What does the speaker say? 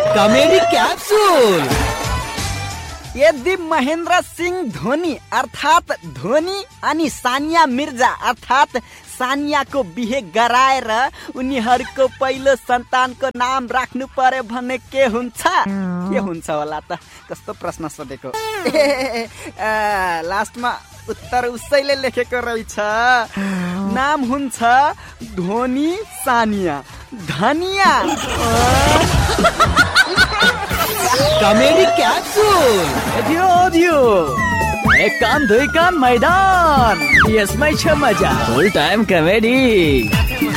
Comedy capsule. यदि महेन्द्र सिंह धोनी अर्थात धोनी अनि सानिया मिर्जा अर्थात सानियाको बिहे गराएर उनीहरूको पहिलो सन्तानको नाम राख्नु पर्यो भने के हुन्छ होला त? कस्तो प्रश्न सोधेको। लास्टमा उत्तर उसैले लेखेको रहेछ। नाम हुन्छ धोनी सानिया धनिया। Comedy capsule. एक कान दुई कान मैदान, यसमै छ मजा। फुल टाइम कॉमेडी।